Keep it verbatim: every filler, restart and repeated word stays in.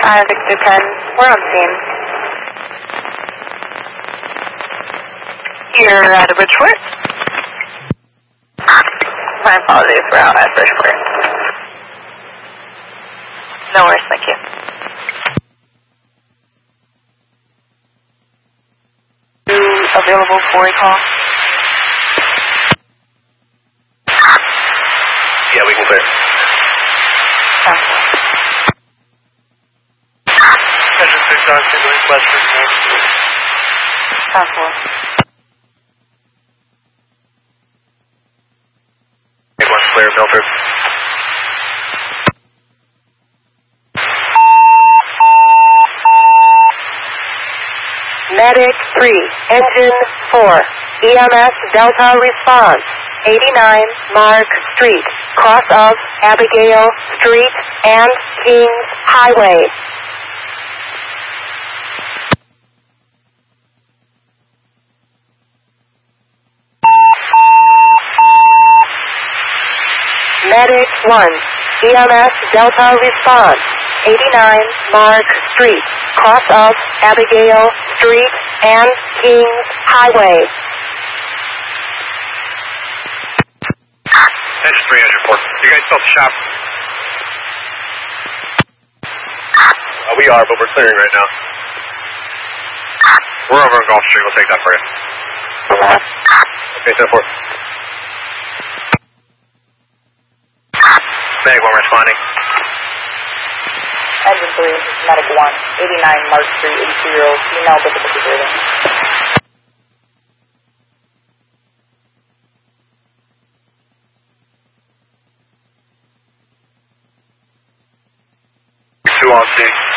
uh, Victor ten, we're on scene. You're out of Bridgeport? My apologies, we're out at Bridgeport. No worries, thank you. You available for a call? Yeah, we can clear. Engine six on signaling Western Coast. Possible. Make one clear, Milford. Medic three, Engine four, E M S Delta response, eighty-nine Mark Street, cross of Abigail Street and Kings Highway. Medic one, E M S Delta response, eighty-nine Mark Street, cross of Abigail Street and Kings Highway. Engine three, engine four. You guys still at the shop? Uh, we are, but we're clearing right now. We're over on Gulf Street. We'll take that for you. Okay, ten four. Meg one responding. Engine three, Medic one, eighty-nine Mark Street, eighty-two year old female difficulty breathing. Two on scene.